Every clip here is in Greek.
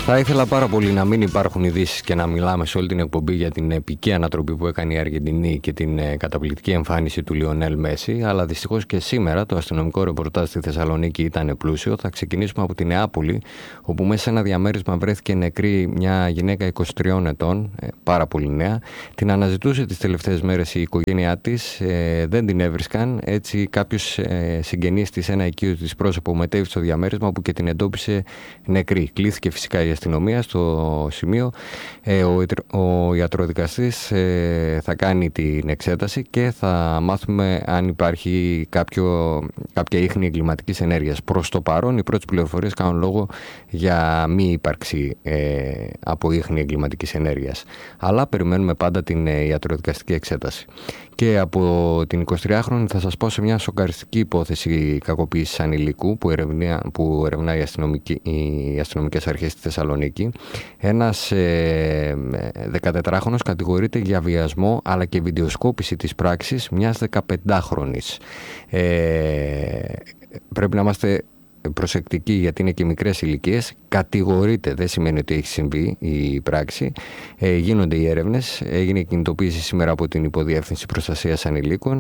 Θα ήθελα πάρα πολύ να μην υπάρχουν ειδήσεις και να μιλάμε σε όλη την εκπομπή για την επική ανατροπή που έκανε η Αργεντινή και την καταπληκτική εμφάνιση του Λιονέλ Μέση, αλλά δυστυχώς και σήμερα το αστυνομικό ρεπορτάζ στη Θεσσαλονίκη ήταν πλούσιο. Θα ξεκινήσουμε από τη Νεάπολη, όπου μέσα σε ένα διαμέρισμα βρέθηκε νεκρή μια γυναίκα 23 ετών, πάρα πολύ νέα. Την αναζητούσε τις τελευταίες μέρες η οικογένειά της, δεν την έβρισκαν. Έτσι, κάποιος συγγενής της, ένα οικείο της πρόσωπο, μετέβη στο διαμέρισμα που και την εντόπισε νεκρή. Κλήθηκε φυσικά η αστυνομία στο σημείο. Ο ιατροδικαστής θα κάνει την εξέταση και θα μάθουμε αν υπάρχει κάποια ίχνη εγκληματικής ενέργειας. Προς το παρόν, οι πρώτες πληροφορίες κάνουν λόγο για μη ύπαρξη από ίχνη εγκληματικής ενέργειας. Αλλά περιμένουμε πάντα την ιατροδικαστική εξέταση. Και από την 23χρονη θα σας πω σε μια σοκαριστική υπόθεση κακοποίησης ανηλίκου που ερευνά οι αστυνομικές αρχές στη Θεσσαλονίκη. Ένας 14χρονος κατηγορείται για βιασμό αλλά και βιντεοσκόπηση της πράξης μιας 15χρονης. Πρέπει να είμαστε προσεκτικοί γιατί είναι και μικρές ηλικίες. Κατηγορείται, δεν σημαίνει ότι έχει συμβεί η πράξη. Γίνονται οι έρευνες. Έγινε κινητοποίηση σήμερα από την Υποδιεύθυνση Προστασίας Ανηλίκων.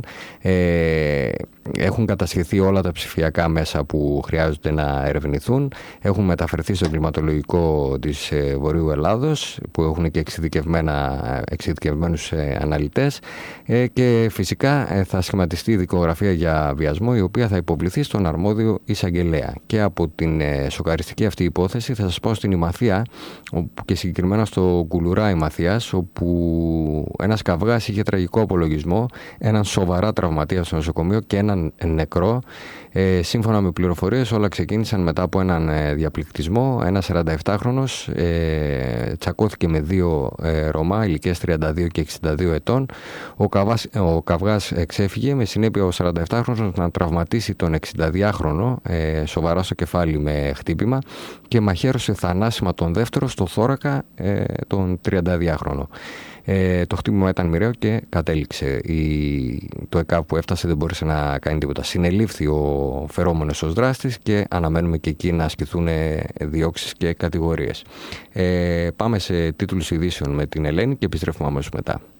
Έχουν κατασχεθεί όλα τα ψηφιακά μέσα που χρειάζονται να ερευνηθούν. Έχουν μεταφερθεί στο εγκληματολογικό της Βορείου Ελλάδος, που έχουν και εξειδικευμένους αναλυτές. Και φυσικά θα σχηματιστεί δικογραφία για βιασμό, η οποία θα υποβληθεί στον αρμόδιο εισαγγελέα. Και από την σοκαριστική αυτή υπόθεση θα σας πάω στην Ημαθία, και συγκεκριμένα στο Κουλουρά Ημαθίας, όπου ένας καυγάς είχε τραγικό απολογισμό, έναν σοβαρά τραυματία στο νοσοκομείο και έναν νεκρό. Σύμφωνα με πληροφορίες, όλα ξεκίνησαν μετά από έναν διαπληκτισμό. Ένας 47χρονος τσακώθηκε με δύο Ρωμά ηλικίας 32 και 62 ετών. Ο καυγάς εξέφυγε, με συνέπεια ο 47χρονος να τραυματίσει τον 62χρονο σοβαρά στο κεφάλι με χτύπημα και μαχαίρωσε θανάσιμα τον δεύτερο στο θώρακα τον 32χρονο. Το χτύπημα ήταν μοιραίο και κατέληξε. Το ΕΚΑΒ που έφτασε δεν μπόρεσε να κάνει τίποτα. Συνελήφθη ο φερόμενος ως δράστης και αναμένουμε και εκεί να ασκηθούν διώξεις και κατηγορίες. Πάμε σε τίτλους ειδήσεων με την Ελένη και επιστρέφουμε αμέσως μετά.